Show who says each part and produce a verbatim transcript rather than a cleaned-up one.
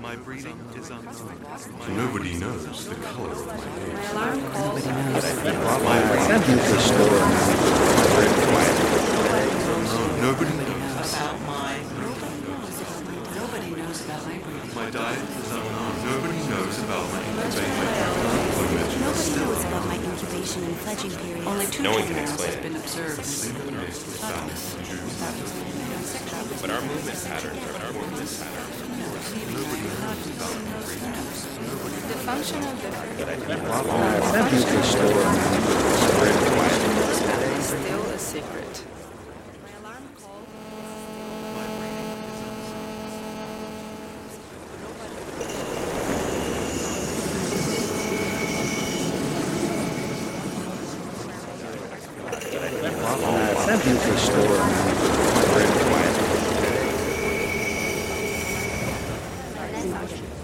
Speaker 1: My breeding is unknown.
Speaker 2: Nobody knows the color of my hair.
Speaker 3: My alarm call.
Speaker 4: Nobody knows. Some people store very quietly.
Speaker 2: Nobody
Speaker 3: Nobody
Speaker 2: knows.
Speaker 3: knows about my. Nobody knows about my breeding.
Speaker 1: My diet is unknown.
Speaker 2: Nobody knows about my incubation.
Speaker 5: Nobody knows about my incubation and fledging period.
Speaker 3: Only two
Speaker 6: No one can
Speaker 3: females
Speaker 6: explain
Speaker 3: have
Speaker 6: it.
Speaker 3: been observed.
Speaker 6: But our movement patterns are our movement patterns.
Speaker 7: The function of the
Speaker 4: Some people store very quietly.
Speaker 7: is still a secret.
Speaker 3: My alarm call.
Speaker 1: My breeding is unknown.
Speaker 4: Some people store very quietly.